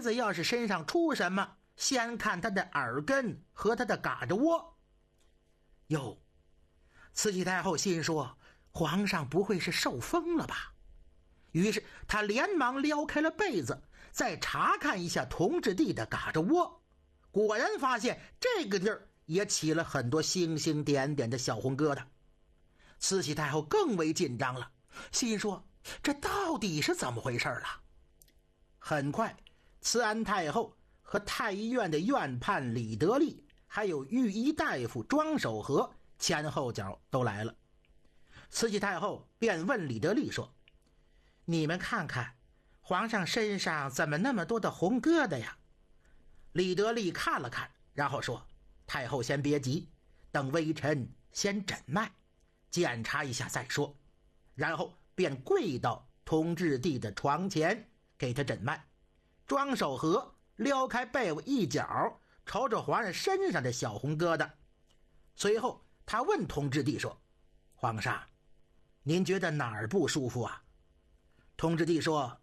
子要是身上出什么，先看他的耳根和他的嘎着窝。”哟，慈禧太后心说，皇上不会是受风了吧？于是他连忙撩开了被子，再查看一下同治帝的嘎着窝，果然发现这个地儿也起了很多星星点点的小红疙瘩。慈禧太后更为紧张了，心说这到底是怎么回事了？很快，慈安太后和太医院的院判李德利还有御医大夫庄守和前后脚都来了。慈禧太后便问李德利说：“你们看看，皇上身上怎么那么多的红疙瘩呀？”李德利看了看，然后说：“太后先别急，等微臣先诊脉，检查一下再说。”然后便跪到同治帝的床前给他诊脉。庄守和撩开被窝一角，瞅着皇上身上的小红疙瘩。随后他问同治帝说：“皇上，您觉得哪儿不舒服啊？”同治帝说：“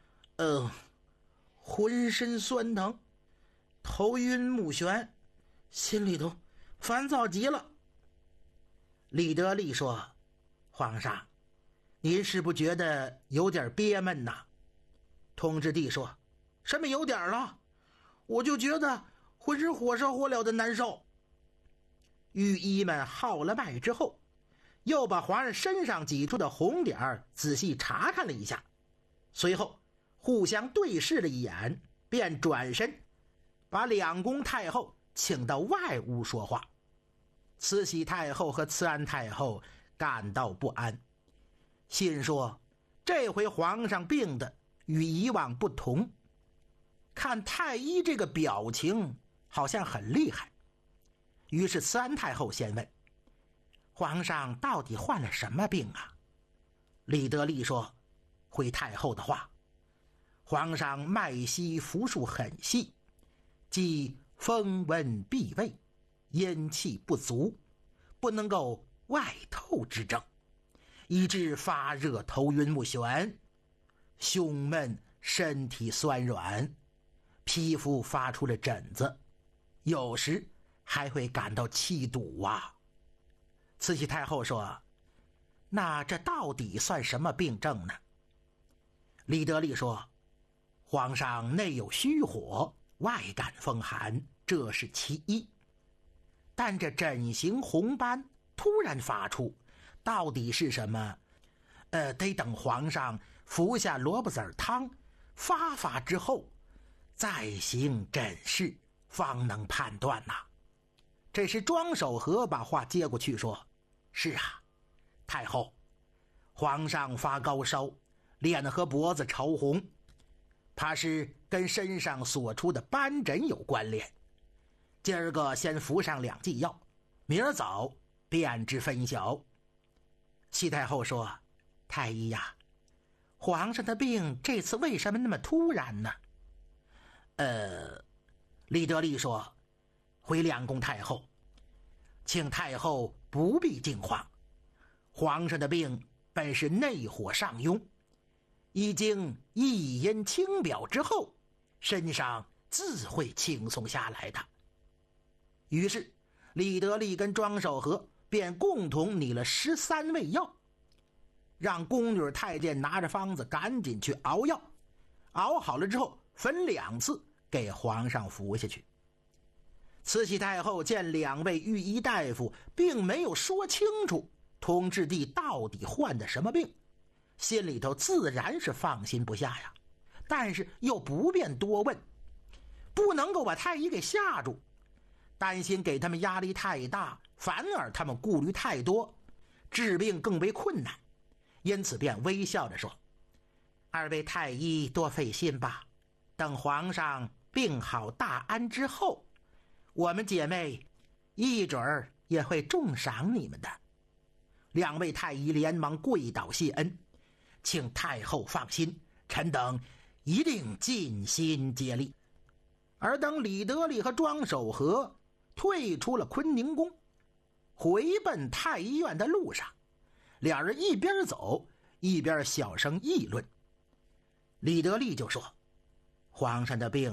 浑身酸疼，头晕目眩，心里头烦躁极了。”李德利说：“皇上，您是不是觉得有点憋闷呐？”同治帝说：“什么有点了？我就觉得浑身火烧火燎的难受。”御医们号了脉之后，又把皇上身上挤出的红点仔细查看了一下，随后互相对视了一眼，便转身把两宫太后请到外屋说话。慈禧太后和慈安太后感到不安，心说这回皇上病的与以往不同，看太医这个表情好像很厉害。于是慈安太后先问：“皇上到底患了什么病啊？”李德利说：“回太后的话，皇上脉息浮数很细，即风温闭胃，阴气不足，不能够外透之症，以致发热头晕目眩，胸闷身体酸软，皮肤发出了疹子，有时还会感到气堵啊。”慈禧太后说：“那这到底算什么病症呢？”李德利说：“皇上内有虚火，外感风寒，这是其一。但这疹形红斑突然发出，到底是什么？得等皇上服下萝卜籽汤发发之后，再行诊视，方能判断呐。”这时庄守和把话接过去说：“是啊，太后，皇上发高烧，脸和脖子潮红，怕是跟身上所出的斑疹有关联。今儿个先服上2剂药，明儿早便知分晓。”西太后说：“太医呀，皇上的病这次为什么那么突然呢？”李德利说：“回两宫太后，请太后不必惊慌，皇上的病本是内火上涌，已经一阴清表之后，身上自会轻松下来的。”于是李德利跟庄守和便共同拟了13味药，让宫女太监拿着方子赶紧去熬药，熬好了之后分2次给皇上服下去。慈禧太后见2位御医大夫并没有说清楚同治帝到底患的什么病，心里头自然是放心不下呀，但是又不便多问，不能够把太医给吓住，担心给他们压力太大，反而他们顾虑太多，治病更为困难，因此便微笑着说：“2位太医多费心吧，等皇上病好大安之后，我们姐妹一准儿也会重赏你们的。”2位太医连忙跪倒谢恩，请太后放心，臣等一定尽心竭力。而等李德利和庄守和退出了坤宁宫，回奔太医院的路上，俩人一边走一边小声议论。李德利就说：“皇上的病